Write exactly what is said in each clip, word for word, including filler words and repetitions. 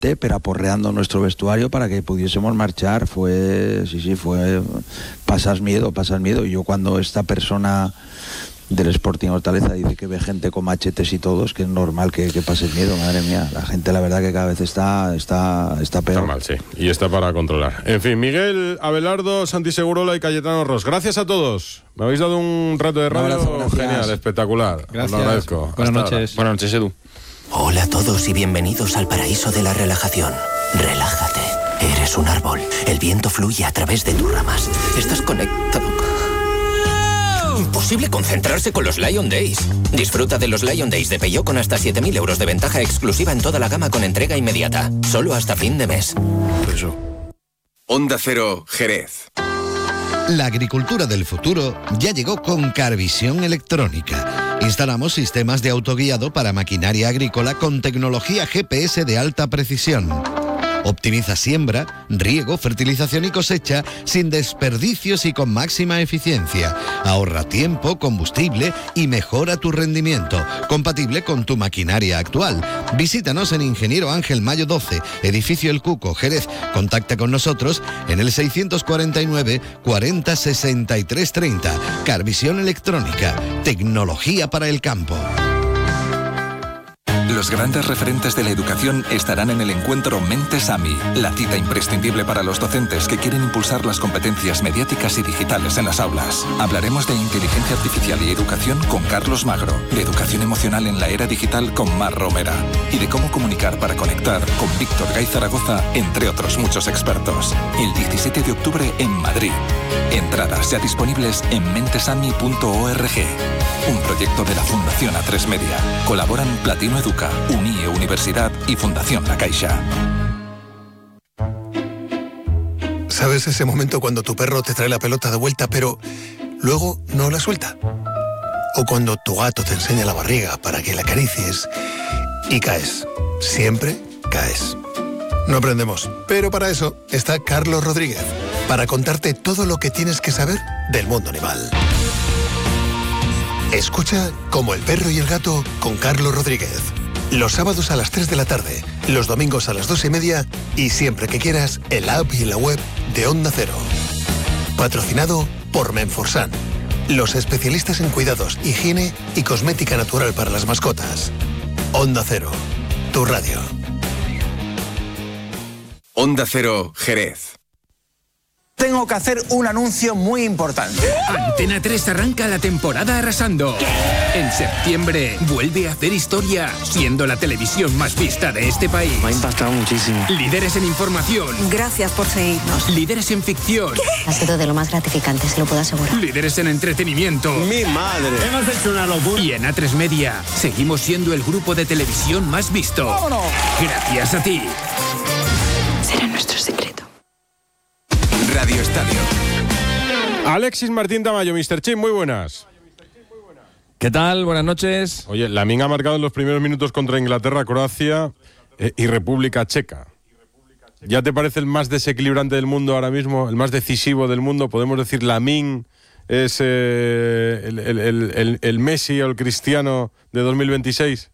pero aporreando nuestro vestuario para que pudiésemos marchar. Fue, sí, sí, fue pasas miedo, pasas miedo. Y yo cuando esta persona del Sporting Hortaleza dice que ve gente con machetes y todo, es que es normal que, que pases miedo, madre mía. La gente, la verdad, que cada vez está está está peor. Está mal, sí, y está para controlar. En fin, Miguel, Abelardo, Santi Segurola y Cayetano Ros, gracias a todos. Me habéis dado un rato de radio abrazo, genial, espectacular. Gracias. Os lo agradezco. Buenas Hasta noches. ahora. Buenas noches, Edu. Hola a todos y bienvenidos al paraíso de la relajación. Relájate. Eres un árbol. El viento fluye a través de tus ramas. Estás conectado. Imposible concentrarse con los Lion Days. Disfruta de los Lion Days de Peugeot con hasta siete mil euros de ventaja exclusiva en toda la gama con entrega inmediata. Solo hasta fin de mes. Eso. Onda Cero, Jerez. La agricultura del futuro ya llegó con Carvisión Electrónica. Instalamos sistemas de autoguiado para maquinaria agrícola con tecnología G P S de alta precisión. Optimiza siembra, riego, fertilización y cosecha sin desperdicios y con máxima eficiencia. Ahorra tiempo, combustible y mejora tu rendimiento, compatible con tu maquinaria actual. Visítanos en Ingeniero Ángel Mayo doce, Edificio El Cuco, Jerez. Contacta con nosotros en el seiscientos cuarenta y nueve, cuarenta, sesenta y tres, treinta. Carvisión Electrónica, tecnología para el campo. Los grandes referentes de la educación estarán en el encuentro Mentes AMI, la cita imprescindible para los docentes que quieren impulsar las competencias mediáticas y digitales en las aulas. Hablaremos de inteligencia artificial y educación con Carlos Magro, de educación emocional en la era digital con Mar Romera y de cómo comunicar para conectar con Víctor Gay Zaragoza, entre otros muchos expertos. El diecisiete de octubre en Madrid. Entradas ya disponibles en mentesami punto org. Un proyecto de la Fundación A tres Media. Colaboran Platino Educa, Unie Universidad y Fundación La Caixa. ¿Sabes ese momento cuando tu perro te trae la pelota de vuelta pero luego no la suelta? O cuando tu gato te enseña la barriga para que la acaricies y caes. Siempre caes. No aprendemos, pero para eso está Carlos Rodríguez, para contarte todo lo que tienes que saber del mundo animal. Escucha Como el perro y el gato con Carlos Rodríguez. Los sábados a las tres de la tarde, los domingos a las dos y media y siempre que quieras en la app y en la web de Onda Cero. Patrocinado por Menforsan, los especialistas en cuidados, higiene y cosmética natural para las mascotas. Onda Cero, tu radio. Onda Cero, Jerez. Tengo que hacer un anuncio muy importante. Antena tres arranca la temporada arrasando. En septiembre vuelve a hacer historia, siendo la televisión más vista de este país. Me ha impactado muchísimo. Líderes en información. Gracias por seguirnos. Líderes en ficción. ¿Qué? Ha sido de lo más gratificante, se lo puedo asegurar. Líderes en entretenimiento. ¡Mi madre! Hemos hecho una locura. Y en A tres Media seguimos siendo el grupo de televisión más visto. ¡Vámonos! Gracias a ti. Será nuestro secreto. Radio Estadio. Alexis Martín Tamayo, mister Chip, muy buenas. ¿Qué tal? Buenas noches. Oye, Lamín ha marcado en los primeros minutos contra Inglaterra, Croacia eh, y República Checa. ¿Ya te parece el más desequilibrante del mundo ahora mismo? ¿El más decisivo del mundo? ¿Podemos decir Lamín es eh, el, el, el, el, el Messi o el Cristiano de dos mil veintiséis?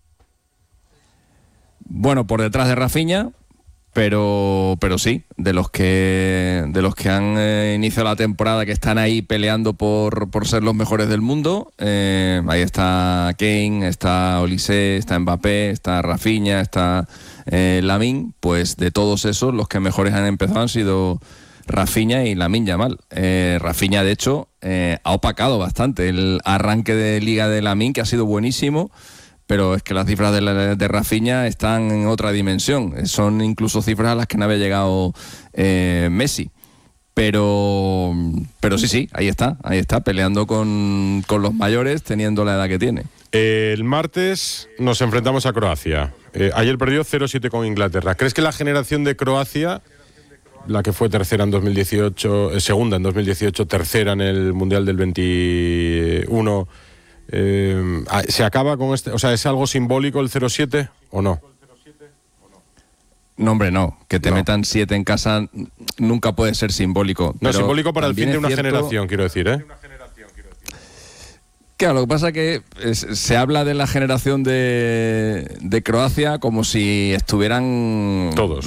Bueno, por detrás de Rafinha, pero pero sí, de los que de los que han eh, iniciado la temporada, que están ahí peleando por, por ser los mejores del mundo. Eh, ahí está Kane, está Olise, está Mbappé, está Rafinha, está eh, Lamine. Pues de todos esos, los que mejores han empezado han sido Rafinha y Lamine Yamal. Eh, Rafinha, de hecho, eh, ha opacado bastante el arranque de liga de Lamine, que ha sido buenísimo. Pero es que las cifras de, la, de Rafinha están en otra dimensión. Son incluso cifras a las que no había llegado eh, Messi. Pero pero sí, sí, ahí está, ahí está, peleando con, con los mayores, teniendo la edad que tiene. Eh, el martes nos enfrentamos a Croacia. Eh, ayer perdió cero siete con Inglaterra. ¿Crees que la generación de Croacia, la que fue tercera en dos mil dieciocho, eh, segunda en dos mil dieciocho, tercera en el Mundial del veintiuno... Eh, ¿se acaba con este? O sea, ¿es algo simbólico el cero siete o no? No, hombre, no. Que te no. metan siete en casa nunca puede ser simbólico. No, simbólico para el fin de una cierto... generación, quiero decir, ¿eh? Claro, lo que pasa es que es, se habla de la generación de, de Croacia como si estuvieran todos